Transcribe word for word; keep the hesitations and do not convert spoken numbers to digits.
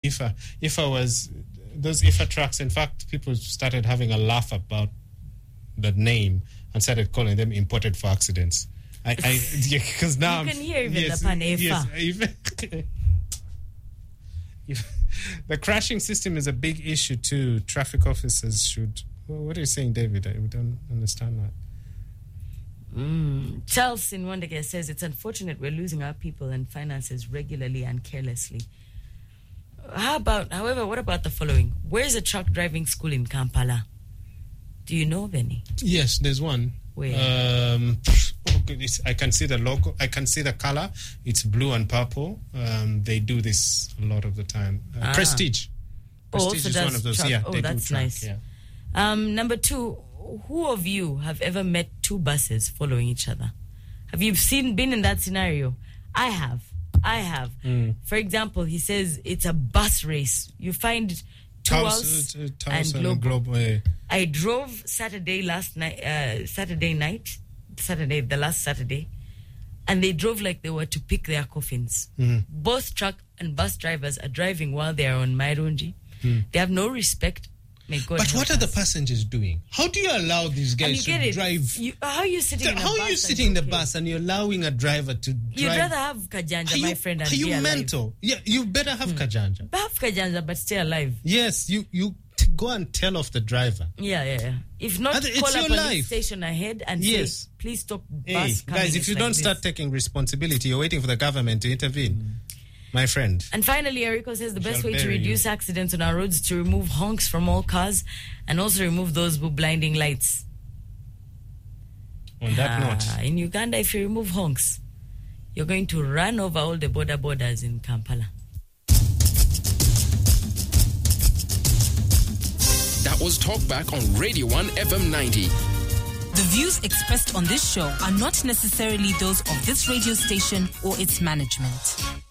IFA. IFA was those IFA trucks. In fact, people started having a laugh about the name and started calling them imported for accidents. I, I because yeah, now you I'm, can hear even yes, the pan IFA. Yes, even, the crashing system is a big issue too. Traffic officers should. Well, what are you saying, David? I don't understand that. Mm. Charles in Wondagare says it's unfortunate we're losing our people and finances regularly and carelessly. How about, however, what about the following? Where's a truck driving school in Kampala? Do you know of any? Yes, there's one. Where? Um, oh goodness, I can see the logo. I can see the color. It's blue and purple. Um, they do this a lot of the time. Uh, ah. Prestige. Prestige oh, is one of those. Truck. Yeah, oh, they that's do truck, nice. Yeah. Um, number two, who of you have ever met two buses following each other? Have you seen been in that scenario? I have. I have. Mm. For example, he says it's a bus race. You find Taos uh, uh, and Globe. Globe uh, I drove Saturday last night, uh, Saturday night, Saturday, the last Saturday, and they drove like they were to pick their coffins. Mm. Both truck and bus drivers are driving while they are on Mairunji. Mm. They have no respect. May God but what are us. the passengers doing? How do you allow these guys to it. drive? You, how are you sitting in a how bus? How are you sitting in the okay? bus and you're allowing a driver to drive? You'd rather have Kajanja, you, my friend, and Are you be alive. mental? Yeah, you better have hmm. Kajanja. But have Kajanja, but stay alive. Yes, you, you t- go and tell off the driver. Yeah, yeah, yeah. If not, and call it's a your police life. station ahead and yes. say, please stop hey, bus coming. Guys, if you like don't this. start taking responsibility, you're waiting for the government to intervene. Mm. My friend. And finally, Eriko says the we best way to reduce you. accidents on our roads is to remove honks from all cars and also remove those with blinding lights. On that uh, note. In Uganda, if you remove honks, you're going to run over all the border borders in Kampala. That was Talkback on Radio one F M ninety. The views expressed on this show are not necessarily those of this radio station or its management.